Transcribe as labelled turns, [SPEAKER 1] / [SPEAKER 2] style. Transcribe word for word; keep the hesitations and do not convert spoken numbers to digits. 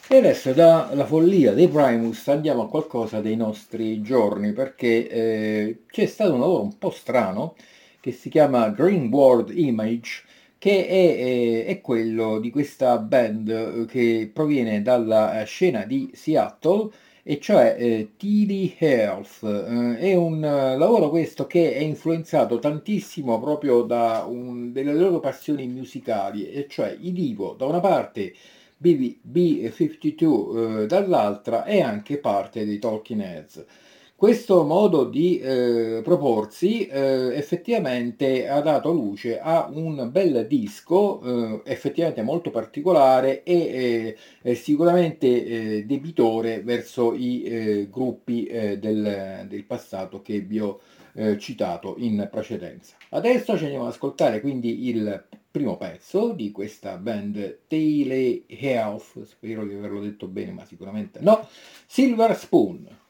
[SPEAKER 1] E adesso dalla follia dei Primus andiamo a qualcosa dei nostri giorni, perché eh, c'è stato un lavoro un po' strano che si chiama Green World Image, che è, eh, è quello di questa band eh, che proviene dalla eh, scena di Seattle, e cioè eh, T D Health. Eh, è un eh, lavoro questo che è influenzato tantissimo proprio da un- delle loro passioni musicali, e cioè i Divo da una parte, B B cinquantadue eh, dall'altra, e anche parte dei Talking Heads. Questo modo di eh, proporsi eh, effettivamente ha dato luce a un bel disco, eh, effettivamente molto particolare e eh, eh, sicuramente eh, debitore verso i eh, gruppi eh, del, del passato che vi ho eh, citato in precedenza. Adesso ci andiamo ad ascoltare quindi il primo pezzo di questa band Tele Health, spero di averlo detto bene, ma sicuramente no, Silver Spoon.